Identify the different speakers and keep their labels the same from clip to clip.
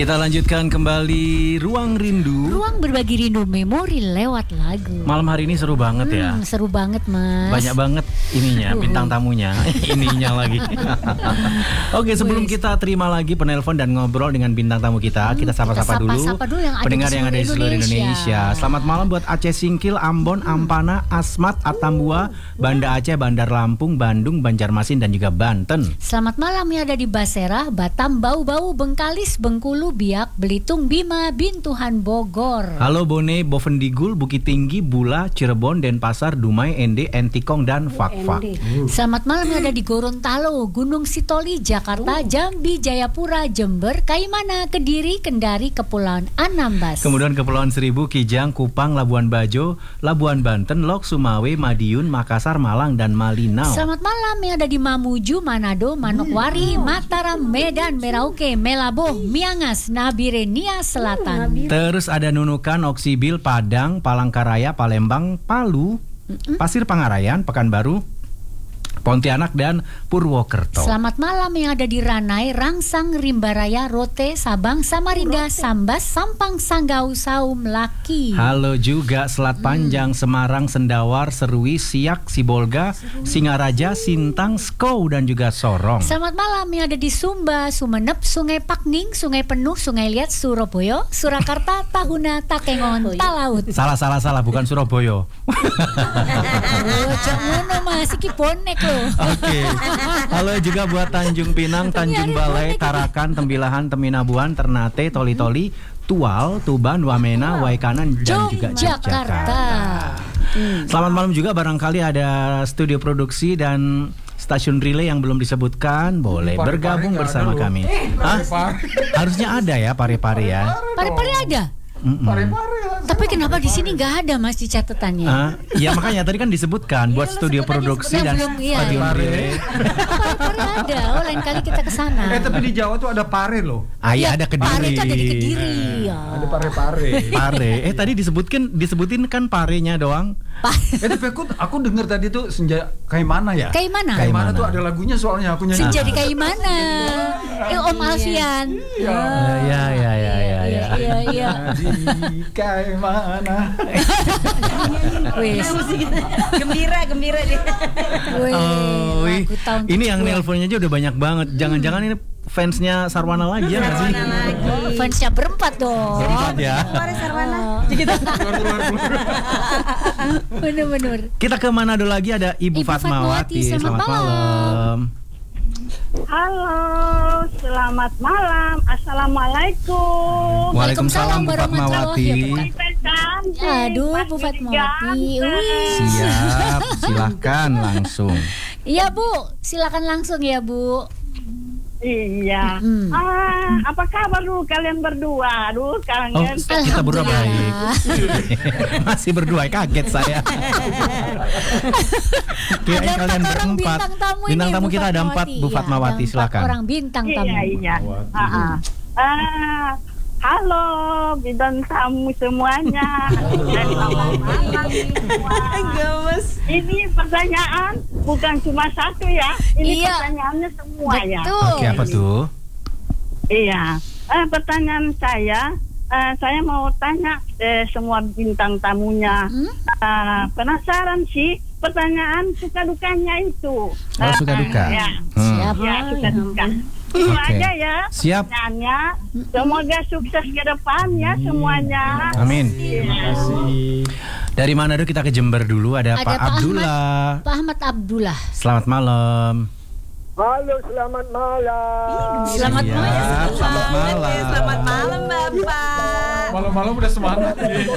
Speaker 1: Kita lanjutkan kembali Ruang Rindu.
Speaker 2: Ruang berbagi rindu memori lewat lagu.
Speaker 1: Malam hari ini seru banget ya.
Speaker 2: Seru banget, Mas.
Speaker 1: Banyak banget ininya, bintang tamunya. Ininya lagi. Oke, sebelum kita terima lagi penelpon dan ngobrol dengan bintang tamu kita sapa-sapa dulu
Speaker 2: yang
Speaker 1: pendengar yang ada di seluruh Indonesia. Selamat malam buat Aceh Singkil, Ambon, Ampana, Asmat, Atambua, Banda Aceh, Bandar Lampung, Bandung, Banjarmasin dan juga Banten.
Speaker 2: Selamat malam yang ada di Basera, Batam, Bau-Bau, Bengkalis, Bengkulu, Biak, Belitung, Bima, Bintuhan, Bogor.
Speaker 1: Halo Bone, Bovendigul, Bukit Tinggi, Bula, Cirebon, Denpasar, Dumai, Ende, Entikong dan Fakfak.
Speaker 2: Selamat malam yang ada di Gorontalo, Gunung Sitoli, Jakarta, Jambi, Jayapura, Jember, Kaimana, Kediri, Kendari, Kepulauan Anambas.
Speaker 1: Kemudian Kepulauan Seribu, Kijang, Kupang, Labuan Bajo, Labuan Banten, Lok, Sumawe, Madiun, Makassar, Malang dan Malinau.
Speaker 2: Selamat malam yang ada di Mamuju, Manado, Manokwari, Mataram, Medan, Merauke, Melabo, Miangas, Nabire, Nia Selatan.
Speaker 1: Terus ada Nunukan, Oksibil, Padang, Palangkaraya, Palembang, Palu, Pasir Pangarayan, Pekanbaru, Pontianak dan Purwokerto.
Speaker 2: Selamat malam yang ada di Ranai, Rangsang, Rimbaraya, Rote, Sabang, Samarinda, Sambas, Sampang, Sanggau, Saum, Laki.
Speaker 1: Halo juga Selat Panjang, Semarang, Sendawar, Serui, Siak, Sibolga, Singaraja, Sintang, Skou dan juga Sorong.
Speaker 2: Selamat malam yang ada di Sumba, Sumenep, Sungai Pakning, Sungai Penuh, Sungai Liat, Surabaya, Surakarta, Tahuna, Takengon, Talaut.
Speaker 1: Salah, bukan Surabaya.
Speaker 2: Jangan masih kiponek loh.
Speaker 1: Oke. Halo juga buat Tanjung Pinang, Tanjung Balai, Tarakan, Tembilahan, Teminabuan, Ternate, Toli-Toli, Tual, Tuban, Wamena, Waikanan dan juga Jakarta. Selamat malam juga, barangkali ada studio produksi dan stasiun relay yang belum disebutkan, boleh bergabung bersama kami. Harusnya ada ya Pare-Pare ya.
Speaker 2: Pare-Pare ada? Tapi kenapa di sini nggak ada Mas di catatannya?
Speaker 1: Ya makanya tadi kan disebutkan buat studio produksi dan stasiun relay.
Speaker 2: Pare ada. Oh, lain kali kita ke sana.
Speaker 3: Tapi di Jawa tuh ada Pare loh.
Speaker 1: Iya, ada Kediri.
Speaker 2: Pare itu ada di Kediri.
Speaker 3: Ada Pare-Pare.
Speaker 1: Pare. Tadi disebutin kan parenya doang.
Speaker 3: Tapi aku dengar tadi tuh senja kayak mana ya?
Speaker 2: Kayak mana?
Speaker 3: Kayak mana tuh ada lagunya soalnya aku nyanyi.
Speaker 2: Senja di kayak mana? Om Alfian.
Speaker 1: Iya.
Speaker 2: Iya.
Speaker 3: Di kayak mana?
Speaker 2: Wis.
Speaker 4: Gembira dia.
Speaker 1: Ini yang nelponnya aja udah banyak banget. Jangan-jangan ini fansnya Sarwana lagi ya nggak sih?
Speaker 2: Fansnya berempat dong.
Speaker 1: Berempat ya.
Speaker 4: Sarwana.
Speaker 2: Bener.
Speaker 1: Kita ke Manado lagi, ada Ibu Fatmawati.
Speaker 2: Selamat malam.
Speaker 5: Halo, selamat malam. Assalamualaikum.
Speaker 1: Waalaikumsalam Bu Fatmawati.
Speaker 2: Aduh, Bu Fatmawati.
Speaker 1: Siap, silahkan langsung.
Speaker 2: Iya Bu, silakan langsung ya Bu.
Speaker 5: Iya. Apa kabar dulu kalian berdua? Aduh, kangen.
Speaker 1: Kita berdua baik. Masih berdua, kaget saya. Kirain kalian berempat. Bintang tamu kita ada 4, Bu Fatmawati, silakan.
Speaker 2: Orang bintang tamu.
Speaker 5: Iya. Halo bintang tamu semuanya. Selamat malam semua. Ini pertanyaan bukan cuma satu ya. Ini pertanyaannya semua ya.
Speaker 1: Oke, apa tuh?
Speaker 5: Iya. Pertanyaan saya mau tanya semua bintang tamunya. Penasaran sih pertanyaan suka dukanya itu.
Speaker 1: Suka duka.
Speaker 5: Ya.
Speaker 2: Siapa?
Speaker 5: Ya, suka duka. Itu aja ya.
Speaker 1: Siap.
Speaker 5: Pertanyaannya. Semoga sukses ke depan ya semuanya.
Speaker 1: Amin.
Speaker 3: Terima kasih.
Speaker 1: Dari Manado kita ke Jember dulu, ada Pak Abdullah.
Speaker 2: Pak Ahmad Abdullah.
Speaker 1: Selamat malam.
Speaker 6: Halo, selamat malam.
Speaker 2: Selamat malam.
Speaker 1: Selamat malam.
Speaker 4: Selamat malam Bapak.
Speaker 3: Malam-malam udah semangat.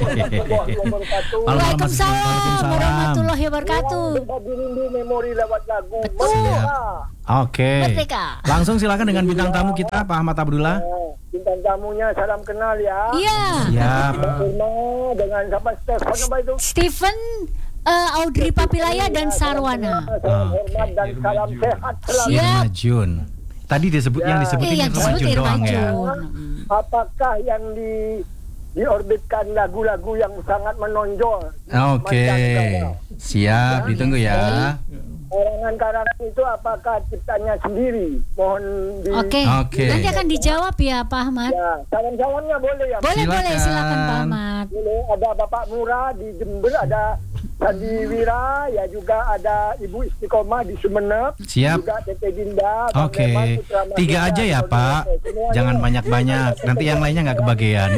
Speaker 2: Waalaikumsalam warahmatullahi wabarakatuh.
Speaker 6: Rindu memori lewat lagu.
Speaker 2: Betul.
Speaker 1: Oke.
Speaker 2: Merdeka.
Speaker 1: Langsung silakan dengan bintang tamu kita, Pak Ahmad Abdullah.
Speaker 6: Bintang tamunya salam kenal ya.
Speaker 2: Iya.
Speaker 1: Siap.
Speaker 6: Dengan siapa Stefan apa itu?
Speaker 2: Stephen, Audrey Papilaya dan Sarwana.
Speaker 6: Salam hormat dan salam sehat selalu.
Speaker 1: Irma Jun. Tadi yang disebutin
Speaker 2: yang
Speaker 1: Irma
Speaker 2: disebut
Speaker 1: Jun
Speaker 2: Irma
Speaker 1: doang ya.
Speaker 2: Jun.
Speaker 6: Apakah yang diorbitkan lagu-lagu yang sangat menonjol?
Speaker 1: Oke. Siap, ditunggu ya.
Speaker 6: Karangan itu apakah ciptanya sendiri? Mohon di...
Speaker 2: Oke. Nanti akan dijawab ya Pak Ahmad.
Speaker 6: Ya, salam-salamnya boleh ya?
Speaker 2: Boleh, silakan Pak Ahmad.
Speaker 6: Boleh, ada Bapak Murah di Jember, ada Sandi Wira, ya juga ada Ibu Istiqomah di Sumeneb.
Speaker 1: Siap.
Speaker 6: Juga Tete Dinda.
Speaker 1: Oke. 3 aja ya Pak. Jangan banyak-banyak. Nanti yang lainnya nggak kebagian.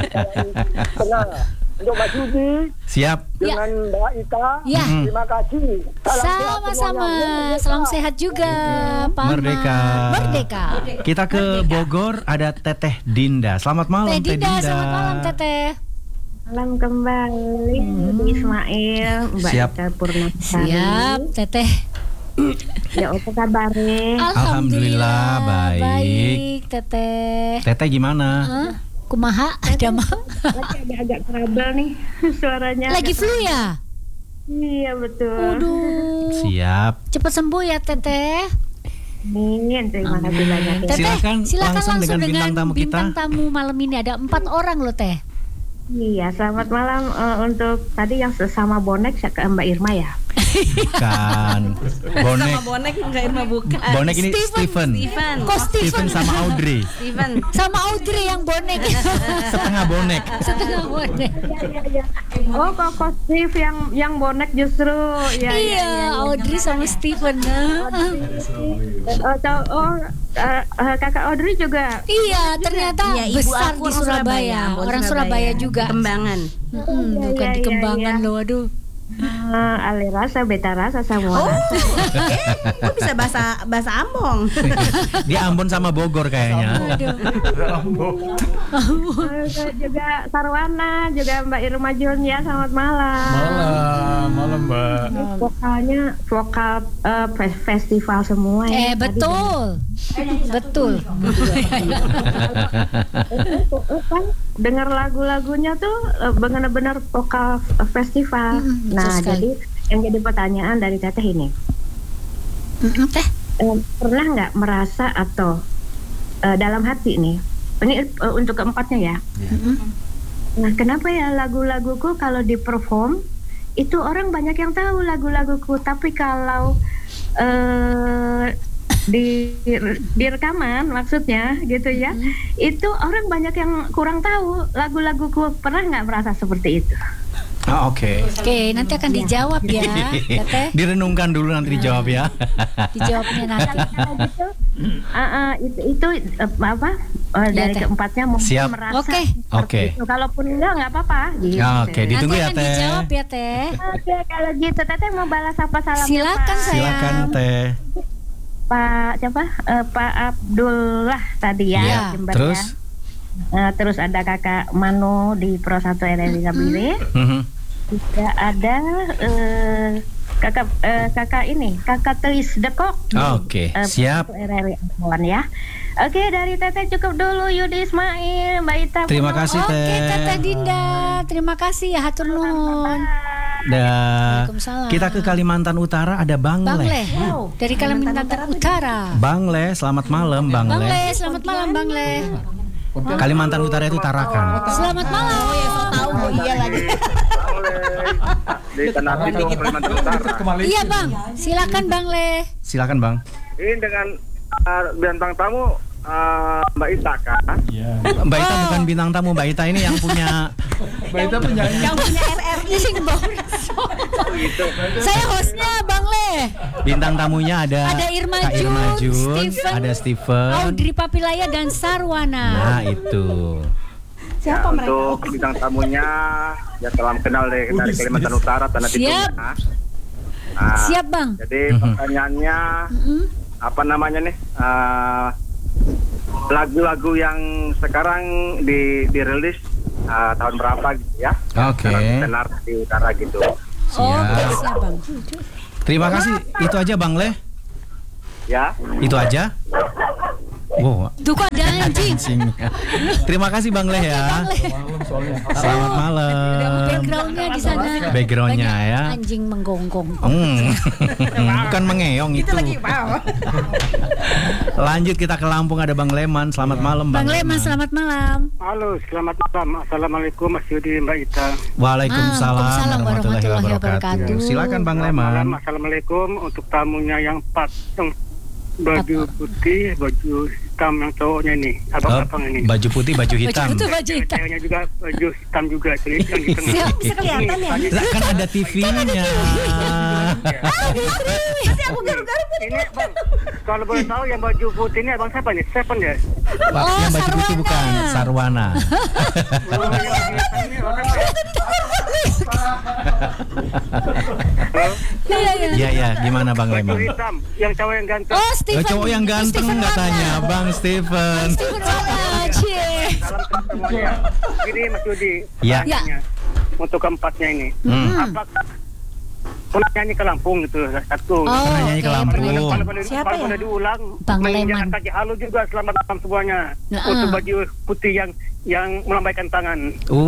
Speaker 6: Untuk Mas Yudi.
Speaker 1: Siap.
Speaker 6: Dengan Mbak Ita.
Speaker 2: Ya.
Speaker 6: Terima kasih.
Speaker 2: Sama-sama. Salam sehat juga Pak Ahmad. Merdeka.
Speaker 1: Kita ke Bogor, ada Teteh Dinda. Selamat malam Teh Dinda.
Speaker 2: Selamat malam Teteh.
Speaker 5: Salam kembali Ismail, Mbak
Speaker 1: Siap.
Speaker 5: Ika Purnama.
Speaker 2: Siap Teteh.
Speaker 5: Ya apa kabarnya?
Speaker 1: Alhamdulillah, baik.
Speaker 2: Teteh.
Speaker 1: Teteh gimana?
Speaker 2: Kumaha? Ada mah.
Speaker 5: Lagi agak trouble nih suaranya.
Speaker 2: Lagi flu ya?
Speaker 5: Iya betul.
Speaker 2: Waduh.
Speaker 1: Siap.
Speaker 2: Cepat sembuh ya Teteh.
Speaker 5: Amin, terima kasih banyak.
Speaker 2: Teteh,
Speaker 1: Silakan langsung dengan bintang tamu kita.
Speaker 2: Bintang tamu malam ini ada 4 orang loh Teh.
Speaker 5: Iya, selamat malam untuk tadi yang sesama bonek ke Mbak Irma ya.
Speaker 1: Bukan. Bonek.
Speaker 4: Sama bonek enggak Irma bukan.
Speaker 1: Bonek ini Steven.
Speaker 2: Kok
Speaker 1: Steven sama Audrey.
Speaker 4: Steven.
Speaker 2: Sama Audrey yang bonek.
Speaker 1: Setengah bonek.
Speaker 2: Setengah bonek.
Speaker 5: Iya. Oh, kok Steve yang bonek justru. Ya,
Speaker 2: Iya, Audrey sama Steven.
Speaker 5: Kakak Audrey juga.
Speaker 2: Iya, ternyata
Speaker 4: Iya, ibu
Speaker 2: besar
Speaker 4: aku
Speaker 2: di Surabaya. Orang Surabaya juga.
Speaker 4: Kembangan.
Speaker 2: Bukan di Kembangan loh, aduh.
Speaker 5: Ale rasa, beta rasa semua.
Speaker 4: Kok bisa bahasa Ambon?
Speaker 1: Dia Ambon sama Bogor kayaknya.
Speaker 5: Juga Sarwana, juga Mbak Irma Jun ya, selamat malam.
Speaker 3: Malam Mbak.
Speaker 5: Vokal festival semua ya.
Speaker 2: Betul. Betul.
Speaker 5: Kan dengar lagu-lagunya tuh benar-benar vokal festival. Nah, jadi yang jadi pertanyaan dari Teteh ini,
Speaker 2: Teh,
Speaker 5: pernah nggak merasa atau dalam hati nih, ini untuk keempatnya ya. Nah, kenapa ya lagu-laguku kalau di-perform itu orang banyak yang tahu lagu-laguku, tapi kalau di rekaman maksudnya gitu ya, itu orang banyak yang kurang tahu lagu-laguku. Pernah nggak merasa seperti itu?
Speaker 1: Oke,
Speaker 2: nanti akan dijawab ya, Teteh.
Speaker 1: direnungkan dulu nanti dijawab ya.
Speaker 2: Dijawabnya nanti.
Speaker 5: Itu apa? Dari keempatnya mungkin
Speaker 1: Siap.
Speaker 5: merasa.
Speaker 2: Oke.
Speaker 5: Itu. Kalaupun enggak apa-apa. Gitu.
Speaker 1: Oke, ditunggu
Speaker 2: Nanti
Speaker 1: ya
Speaker 2: akan
Speaker 1: Teh.
Speaker 2: dijawab ya Teh.
Speaker 5: Oke, kalau gitu Teteh mau balas apa salamnya?
Speaker 2: Silakan
Speaker 5: Pak?
Speaker 2: sayang.
Speaker 1: Silakan Teh.
Speaker 5: Pak siapa? Pak Abdullah tadi ya.
Speaker 1: Iya.
Speaker 5: Jember,
Speaker 1: Terus?
Speaker 5: ya. Terus ada Kakak Mano di Pro 1 RRI Gambire. Juga ada kakak Telis Dekok.
Speaker 1: Oke, siap.
Speaker 5: RRI Ambon ya. Oke, dari Teteh cukup dulu. Yudi Ismail, Mbak Ita.
Speaker 1: Terima kasih Teh.
Speaker 2: Oke, Teteh Dinda. Terima kasih ya, hatur nuhun. Waalaikumsalam.
Speaker 1: Kita ke Kalimantan Utara, ada Bangle.
Speaker 2: Dari Kalimantan Utara.
Speaker 1: Bangle, selamat malam Bangle.
Speaker 2: Selamat malam Bangle.
Speaker 1: Kalimantan Utara itu Tarakan.
Speaker 2: Selamat malam.
Speaker 4: Tahu iya lagi.
Speaker 7: Di Tanah Pintu Kalimantan Utara.
Speaker 2: Iya Bang, silakan Bang Le.
Speaker 1: Silakan Bang.
Speaker 7: Ini dengan bintang tamu Mbak Ita kan?
Speaker 3: Iya.
Speaker 1: Mbak Ita bukan bintang tamu, Mbak Ita ini yang punya.
Speaker 3: Mbak Ita penyanyi.
Speaker 4: Yang punya RRI.
Speaker 7: Gitu.
Speaker 2: Saya hostnya Bang Le.
Speaker 1: Bintang tamunya ada
Speaker 2: Irma
Speaker 1: Kak Irma
Speaker 2: Jun,
Speaker 1: Jun,
Speaker 2: Steven,
Speaker 1: ada Steven.
Speaker 2: Audrey Papilaya dan Sarwana.
Speaker 1: Nah itu.
Speaker 7: Siapa mereka? Untuk bintang tamunya ya salam kenal dari Kalimantan Utara, Tanah Pintu.
Speaker 2: Siap. Siap Bang.
Speaker 7: Jadi pertanyaannya apa namanya nih? Lagu-lagu yang sekarang dirilis tahun berapa gitu ya?
Speaker 1: Oke.
Speaker 7: Tenar di utara gitu.
Speaker 2: Siap Bang.
Speaker 1: Terima kasih. Itu aja Bang Le.
Speaker 7: Ya.
Speaker 1: Itu aja. Wow.
Speaker 2: Tuh kok ada anjing.
Speaker 1: Anjingnya. Terima kasih Bang Leh ya. Selamat malam.
Speaker 2: Backgroundnya di sana.
Speaker 1: Backgroundnya
Speaker 2: banyak
Speaker 1: ya.
Speaker 2: Anjing menggonggong.
Speaker 1: Bukan mengeong itu. Lanjut kita ke Lampung, ada Bang Leman. Selamat malam
Speaker 2: Bang Leman, selamat malam.
Speaker 7: Halo, selamat malam. Assalamualaikum Mas Yudi, Mbak Ita.
Speaker 1: Waalaikumsalam warahmatullahi wabarakatuh. Silakan Bang Leman.
Speaker 7: Assalamualaikum untuk tamunya yang pasang baju putih, baju hitam yang cowoknya ini, abang-abang ini.
Speaker 1: Baju putih, baju hitam.
Speaker 2: Baju hitam.
Speaker 7: Ceweknya juga baju hitam juga, jadi yang di tengah.
Speaker 4: Bisa kelihatan ya.
Speaker 1: Lah, kan ada TV-nya.
Speaker 4: Nanti aku garuk-garuk.
Speaker 7: Ini Bang, kalau boleh tahu yang baju putih ini abang siapa nih? Seven ya?
Speaker 1: Pak, yang baju putih bukan Sarwana.
Speaker 7: Oh, yang di hitam ini orang apa ya?
Speaker 1: Iya, gimana Bang
Speaker 7: Baju
Speaker 1: Leman?
Speaker 7: hitam, yang cowok yang ganteng.
Speaker 2: Oh, Steven.
Speaker 1: Cowok yang ganteng
Speaker 2: Steven
Speaker 1: katanya,
Speaker 2: Wanda.
Speaker 1: Bang Steven.
Speaker 2: Steven Wanda, cie.
Speaker 7: Dalam semuanya. Jadi Mas Yudi,
Speaker 1: Ya.
Speaker 7: pertanyaannya, untuk keempatnya ini, apakah pernah nyanyi ke Lampung gitu? Satu.
Speaker 1: Pernah nyanyi ke
Speaker 2: oke,
Speaker 1: Lampung.
Speaker 2: pernah.
Speaker 4: Siapa
Speaker 7: Kalau
Speaker 4: ya?
Speaker 7: boleh diulang,
Speaker 2: Bang
Speaker 7: menginjakan
Speaker 2: Leman.
Speaker 7: kaki halo juga selamat malam semuanya.
Speaker 2: Nah,
Speaker 7: Untuk baju putih yang melambaikan tangan.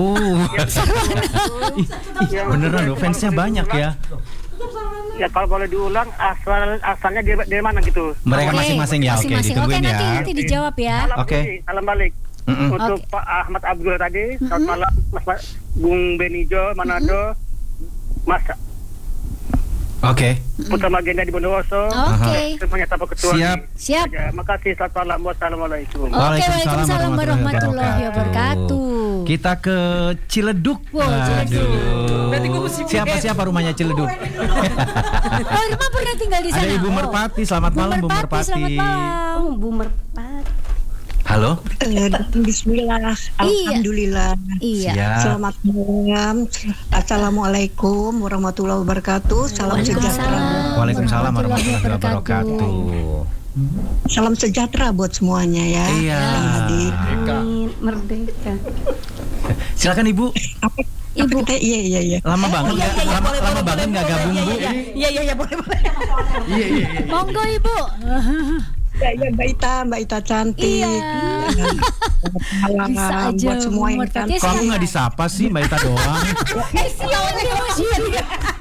Speaker 1: Beneran loh, fansnya banyak ya.
Speaker 7: Ya kalau boleh diulang, asalnya dari mana gitu?
Speaker 1: Mereka masing-masing ya, oke,
Speaker 2: Masing-masing.
Speaker 1: ditungguin
Speaker 2: Oke,
Speaker 1: ya.
Speaker 2: nanti dijawab ya.
Speaker 1: Oke.
Speaker 7: Salam balik. Untuk
Speaker 2: Oke.
Speaker 7: Pak Ahmad Abdul tadi, selamat malam Mas Bung Benijo Manado, Mas
Speaker 1: Oke.
Speaker 7: Putra Magenda di Bondowoso.
Speaker 2: Oke.
Speaker 7: Semuanya tanpa ketua.
Speaker 1: Siap.
Speaker 2: Siap.
Speaker 7: Ya, makasih, selamat malam. Wassalamualaikum.
Speaker 2: Oke,
Speaker 1: Waalaikumsalam
Speaker 2: waalaikumsalam warahmatullahi wabarakatuh.
Speaker 1: Kita ke Ciledug.
Speaker 2: Wow, Ciledug.
Speaker 1: Siapa rumahnya Ciledug?
Speaker 2: Oh, Irma pernah tinggal di sana.
Speaker 1: Ada Ibu
Speaker 2: Oh.
Speaker 1: Merpati. Selamat malam Bu Merpati.
Speaker 2: Selamat malam.
Speaker 4: Oh, Bu Merpati.
Speaker 1: Halo.
Speaker 8: Bismillah, alhamdulillah.
Speaker 2: Iya.
Speaker 1: Siap.
Speaker 8: Selamat malam. Assalamualaikum warahmatullahi wabarakatuh. Salam sejahtera.
Speaker 1: Waalaikumsalam warahmatullahi wabarakatuh.
Speaker 8: Salam sejahtera buat semuanya ya.
Speaker 1: Iya.
Speaker 8: Yang hadir.
Speaker 4: Amin. Merdeka.
Speaker 1: Silakan Ibu.
Speaker 8: Ibu. Iya.
Speaker 1: Lama banget nggak gabung Bu.
Speaker 4: Iya, boleh.
Speaker 2: Monggo Ibu.
Speaker 8: Ya, Mbak Ita cantik.
Speaker 2: Iya.
Speaker 8: Salam
Speaker 2: Bisa aja,
Speaker 8: buat semua yang
Speaker 2: Merpati.
Speaker 8: cantik.
Speaker 1: Kok aku nggak disapa sih Mbak Ita doang?
Speaker 2: Siapa dia Mas Yudi?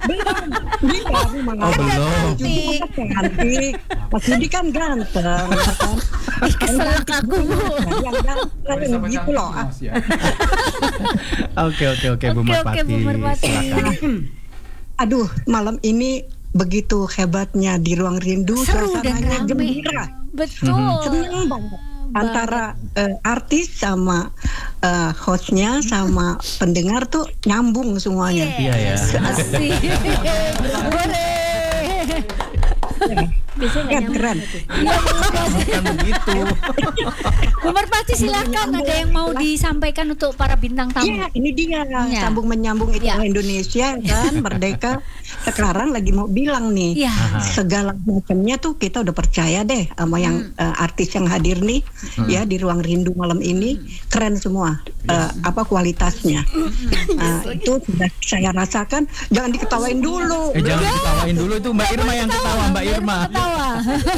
Speaker 1: Oh belum.
Speaker 8: Cantik. Mas Yudi kan ganteng.
Speaker 2: Keselak aku Bu.
Speaker 8: Yang gitu loh.
Speaker 1: Oke Bu
Speaker 2: Oke,
Speaker 1: Merpati.
Speaker 2: Bu Merpati.
Speaker 1: Silakan.
Speaker 8: Aduh, malam ini begitu hebatnya di Ruang Rindu,
Speaker 2: Seru dan
Speaker 8: suasananya
Speaker 2: rame.
Speaker 8: gembira,
Speaker 2: Betul.
Speaker 8: senang banget. Antara artis sama hostnya sama pendengar tuh nyambung semuanya.
Speaker 1: Iya ya.
Speaker 2: Asik. Boleh.
Speaker 8: Keren, keren.
Speaker 2: Iya, Bu Merpati.
Speaker 1: Kan begitu.
Speaker 2: Bu Merpati silakan, ada yang mau disampaikan untuk para bintang tamu.
Speaker 8: Iya, ini dia
Speaker 2: Ya.
Speaker 8: sambung menyambung itu
Speaker 2: Ya.
Speaker 8: Indonesia kan merdeka. Sekarang lagi mau bilang nih,
Speaker 2: Iya.
Speaker 8: segala macamnya tuh kita udah percaya deh sama yang artis yang hadir nih ya di Ruang Rindu malam ini, keren semua apa kualitasnya. Itu sudah saya rasakan. Jangan diketawain dulu.
Speaker 1: Jangan diketawain dulu, itu Mbak Irma yang ketawa, Mbak Irma.
Speaker 2: Ketawa.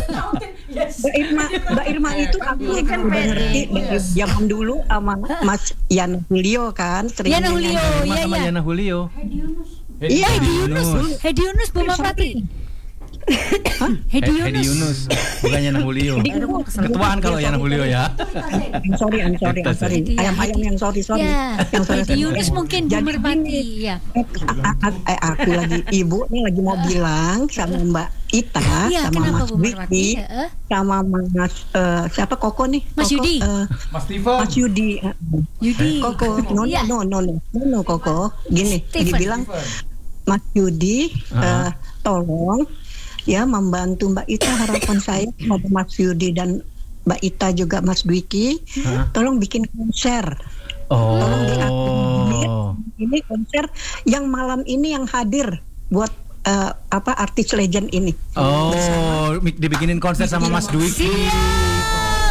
Speaker 8: Mbak Irma itu aku kan udah ngerti dari zaman dulu sama Mas Yana Julio kan sering
Speaker 2: Yana Julio,
Speaker 1: Irma
Speaker 2: iya
Speaker 1: sama
Speaker 2: iya.
Speaker 1: Yana Julio.
Speaker 8: Iya,
Speaker 2: Hedi Yunus Bu Merpati. Hedi
Speaker 1: Hedi Yunus, bukan Yana Julio. Ketuaan kalau Yana Julio ya.
Speaker 8: I'm sorry. Ayam-ayam yang sorry.
Speaker 2: Ya,
Speaker 8: Yang sorry.
Speaker 2: Hedi Yunus mungkin Bu
Speaker 8: Jadi
Speaker 2: Merpati. Ya.
Speaker 8: aku lagi ibu nih lagi mau bilang sama Mbak Ita,
Speaker 2: Iya,
Speaker 8: sama
Speaker 2: kenapa
Speaker 8: Mas
Speaker 2: Bu Merpati?
Speaker 8: Wiki,
Speaker 2: Heeh.
Speaker 8: sama Mas siapa Koko nih?
Speaker 2: Mas
Speaker 8: Koko,
Speaker 2: Yudi.
Speaker 3: Mas Steven.
Speaker 8: Mas Yudi.
Speaker 2: Yudi.
Speaker 8: Koko, no
Speaker 2: Iya.
Speaker 8: Koko. Gini,
Speaker 2: Steven.
Speaker 8: dibilang Mas Yudi, tolong ya membantu Mbak Ita, harapan saya kepada Mas Yudi dan Mbak Ita juga Mas Dwiki, tolong bikin konser. Tolong diatur. Ini konser yang malam ini yang hadir buat artis legend ini.
Speaker 1: Oh, dibikinin konser sama Mas Dwiki.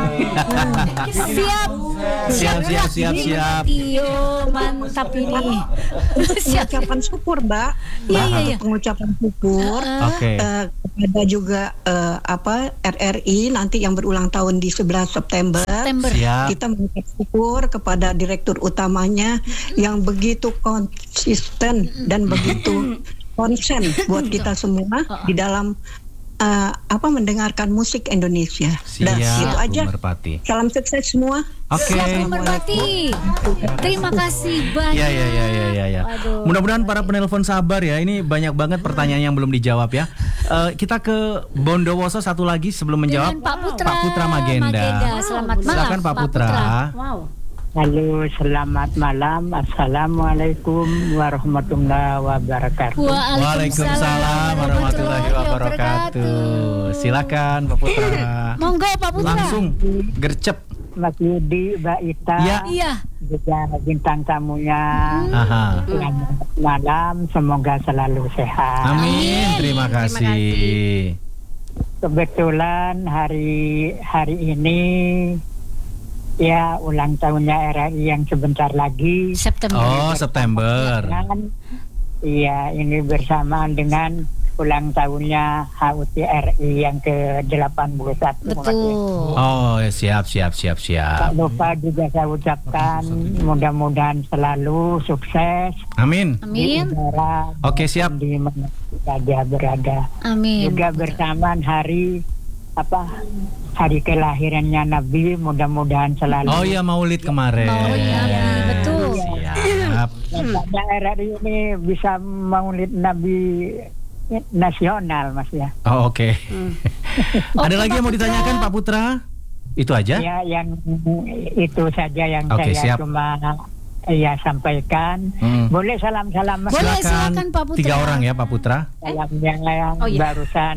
Speaker 1: Siap.
Speaker 2: Iyo, mantap ini.
Speaker 8: Pengucapan syukur, Mbak.
Speaker 2: Iya.
Speaker 8: Pengucapan syukur.
Speaker 1: Oke.
Speaker 8: Kepada juga RRI nanti yang berulang tahun di 11 September.
Speaker 1: Siap.
Speaker 8: Kita mengucap syukur kepada direktur utamanya yang begitu konsisten dan begitu konsen buat kita semua di dalam mendengarkan musik Indonesia.
Speaker 1: Siap,
Speaker 8: itu aja.
Speaker 1: Bu Merpati.
Speaker 8: Salam sukses semua.
Speaker 1: Oke.
Speaker 2: Bu Merpati. Terima kasih banyak.
Speaker 1: Ya.
Speaker 2: Waduh.
Speaker 1: Mudah-mudahan para penelpon sabar ya. Ini banyak banget pertanyaan yang belum dijawab ya. Kita ke Bondowoso satu lagi sebelum menjawab.
Speaker 2: Dengan Pak Putra
Speaker 1: Magenda.
Speaker 2: Selamat malam.
Speaker 1: Silakan Pak Putra.
Speaker 4: Wow.
Speaker 7: Halo, selamat malam. Assalamualaikum warahmatullahi wabarakatuh.
Speaker 1: Waalaikumsalam warahmatullahi wabarakatuh. Silakan Pak Putra.
Speaker 2: Monggo Pak Putra.
Speaker 1: Langsung gercep.
Speaker 7: Mas Yudi, Mbak Ita,
Speaker 2: Iya.
Speaker 7: juga bintang tamunya.
Speaker 1: Aha.
Speaker 7: Selamat malam, semoga selalu sehat.
Speaker 1: Amin. Terima kasih.
Speaker 7: Kebetulan hari ini ya ulang tahunnya RRI yang sebentar lagi.
Speaker 2: September.
Speaker 1: Oh, September.
Speaker 7: Iya, ini bersamaan dengan ulang tahunnya HUT RI yang ke-81.
Speaker 2: Betul.
Speaker 1: Oh, siap.
Speaker 7: Tak lupa juga saya ucapkan mudah-mudahan selalu sukses.
Speaker 1: Amin.
Speaker 7: Di udara,
Speaker 1: Oke, siap.
Speaker 7: di mana saja berada.
Speaker 2: Amin.
Speaker 7: Juga bersamaan hari kelahirannya Nabi, mudah-mudahan selalu.
Speaker 1: Oh ya, Maulid kemarin.
Speaker 2: Betul.
Speaker 1: Siap.
Speaker 7: Nampaknya RRI ini bisa maulid Nabi nasional, Mas ya.
Speaker 1: Oh, oke. Ada lagi yang mau ditanyakan Pak Putra? Itu aja?
Speaker 7: Ya, yang itu saja yang
Speaker 1: Oke,
Speaker 7: saya
Speaker 1: siap.
Speaker 7: cuma sampaikan. Boleh salam-salam, Mas?
Speaker 2: Silakan Pak Putra.
Speaker 1: 3 orang ya Pak Putra.
Speaker 7: Salam yang barusan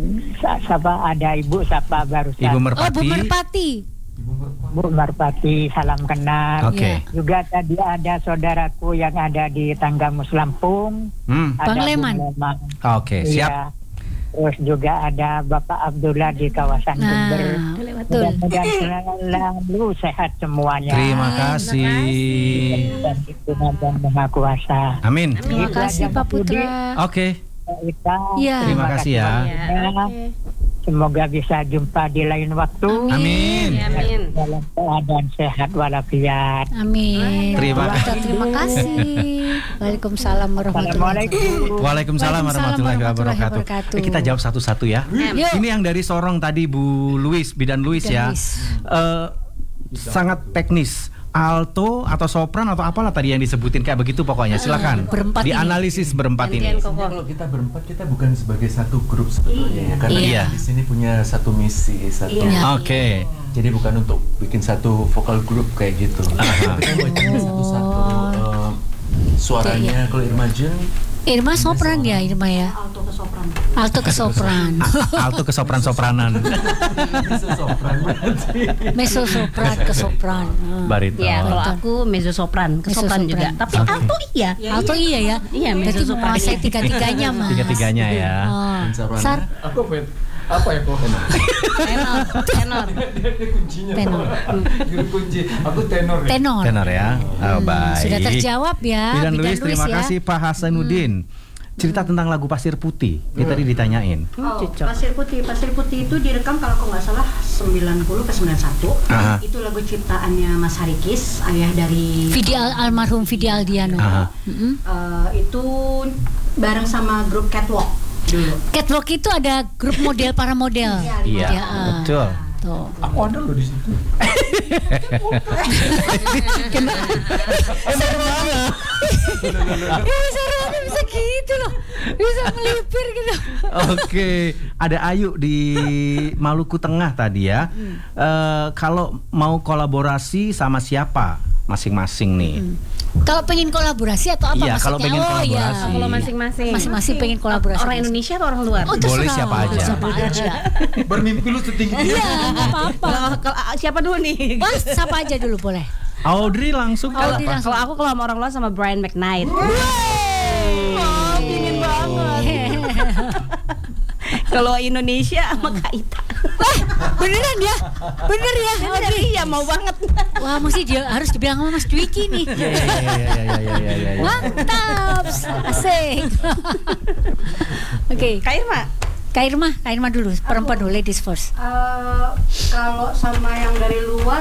Speaker 7: ada Ibu sapa barusan.
Speaker 1: Ibu Merpati.
Speaker 2: Bu Merpati.
Speaker 7: Bu Merpati, salam kenal.
Speaker 1: Oke.
Speaker 7: Juga tadi ada saudaraku yang ada di Tanggamus Lampung. Ada
Speaker 2: Bang Leman.
Speaker 7: Bu Leman.
Speaker 1: Oke, siap.
Speaker 7: Iya. Terus juga ada Bapak Abdullah di kawasan Jember. Mudah-mudahan selalu sehat semuanya.
Speaker 1: Terima kasih.
Speaker 7: Dan Tuhan yang Maha Kuasa.
Speaker 1: Amin.
Speaker 2: Terima kasih Pak Putra.
Speaker 1: Oke.
Speaker 2: Iya.
Speaker 1: Terima kasih ya.
Speaker 7: Semoga bisa jumpa di lain waktu.
Speaker 1: Amin.
Speaker 7: Dalam keadaan sehat walafiat.
Speaker 2: Amin.
Speaker 1: Terima
Speaker 2: Terima kasih. Waalaikumsalam warahmatullahi wabarakatuh.
Speaker 1: Waalaikumsalam warahmatullahi wabarakatuh. Kita jawab satu-satu ya. Ini yang dari Sorong tadi Bu Luis, Bidan Luis ya. Sangat teknis. Alto atau sopran atau apalah tadi yang disebutin kayak begitu pokoknya. Silakan.
Speaker 2: Berempat
Speaker 1: dianalisis berempat ini.
Speaker 9: Kalau kita berempat, kita bukan sebagai satu grup sebetulnya ya, karena
Speaker 1: Iya.
Speaker 9: di sini punya satu misi, satu.
Speaker 1: Oke.
Speaker 9: Jadi bukan untuk bikin satu vokal grup kayak gitu. Tapi kita bacain satu-satu suaranya. Kalau Irma Jun,
Speaker 2: Irma sopran ya, Irma ya. Alto ke sopran.
Speaker 1: Alto ke sopran-sopranan.
Speaker 2: Mezzo sopran ke sopran.
Speaker 1: Bariton.
Speaker 4: Ya, kalau aku mezzo sopran, ke sopran juga. Tapi alto iya.
Speaker 2: Alto iya ya.
Speaker 4: Iya, mezzo
Speaker 2: Berarti
Speaker 4: sopran.
Speaker 2: menguasai tiga-tiganya Mas.
Speaker 1: Tiga-tiganya ya.
Speaker 2: Sar,
Speaker 3: Aku apa ya kok?
Speaker 4: Tenor.
Speaker 2: tenor.
Speaker 3: Kunci. Aku tenor.
Speaker 2: Tenor.
Speaker 1: Tenor ya. Oh, baik.
Speaker 2: Sudah terjawab ya.
Speaker 1: Bidan Luis, terima
Speaker 2: ya.
Speaker 1: kasih Pak Hasanuddin. Cerita tentang lagu Pasir Putih. Ini tadi ditanyain.
Speaker 10: Pasir Putih itu direkam kalau aku nggak salah 90 ke 91.
Speaker 1: Aha.
Speaker 10: Itu lagu ciptaannya Mas Harikis, ayah dari
Speaker 2: Almarhum Vidi Aldiano.
Speaker 10: itu bareng sama grup Catwalk dulu.
Speaker 2: Catwalk itu ada grup model para model.
Speaker 1: Iya, betul.
Speaker 2: Tuh.
Speaker 3: Aku ada loh di situ.
Speaker 2: Bisa gitu loh. Bisa melipir gitu.
Speaker 1: Oke, ada Ayu di Maluku Tengah tadi ya. Kalau mau kolaborasi sama siapa masing-masing nih?
Speaker 2: Kalau pengen kolaborasi atau apa
Speaker 1: Iya,
Speaker 2: maksudnya?
Speaker 1: kalau pengen kolaborasi.
Speaker 4: Kalau masing-masing.
Speaker 2: Masing-masing pengen kolaborasi.
Speaker 4: Orang Indonesia atau orang luar?
Speaker 2: Oh,
Speaker 1: Boleh
Speaker 2: terserah.
Speaker 1: siapa aja.
Speaker 2: Siapa aja.
Speaker 3: Bermimpi lu setinggi
Speaker 2: Iya, nggak apa-apa.
Speaker 4: Siapa dulu nih?
Speaker 2: Mas, siapa aja dulu boleh.
Speaker 1: Audrey langsung
Speaker 4: Kalau
Speaker 1: apa?
Speaker 4: kalau aku kalau sama orang luar sama Brian McKnight.
Speaker 2: Dingin banget.
Speaker 4: Kalau Indonesia sama Kak Ita.
Speaker 2: Wah, beneran ya? Bener ya?
Speaker 4: Bener, iya mau banget.
Speaker 2: Wah, mesti dia harus dibilang sama Mas Dwiki nih.
Speaker 1: Iya.
Speaker 2: Mantap, asik. Oke.
Speaker 4: Kak Irma
Speaker 2: Kak Irma dulu, perempuan dulu, ladies first.
Speaker 10: Kalau sama yang dari luar